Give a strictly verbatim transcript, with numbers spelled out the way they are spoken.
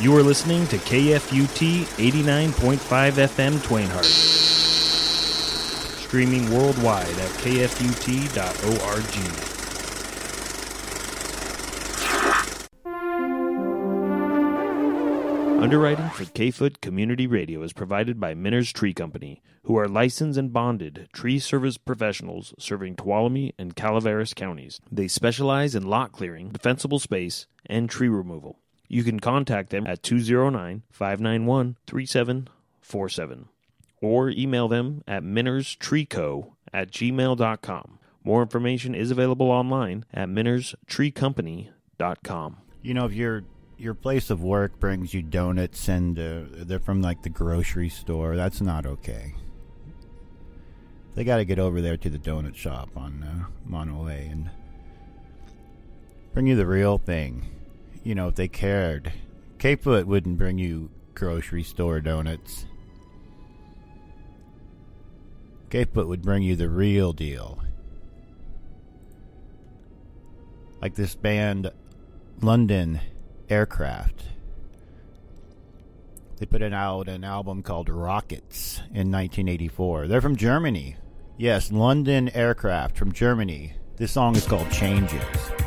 You are listening to K F U T eighty-nine point five F M Twainhart. Streaming worldwide at K F U T dot org. Underwriting for K-Foot Community Radio is provided by Minners Tree Company, who are licensed and bonded tree service professionals serving Tuolumne and Calaveras counties. They specialize in lot clearing, defensible space, and tree removal. You can contact them at two oh nine, five nine one, three seven four seven or email them at minnerstreeco at gmail dot com. More information is available online at minners tree company dot com. You know, if you're your place of work brings you donuts and uh, they're from like the grocery store, that's not okay. They got to get over there to the donut shop on uh, Monterey and bring you the real thing. You know, if they cared, K-Foot wouldn't bring you grocery store donuts. K-Foot would bring you the real deal. Like this band, London Aircraft. They put it out an album called Rockets in nineteen eighty-four. They're from Germany. Yes, London Aircraft from Germany. This song is called Changes.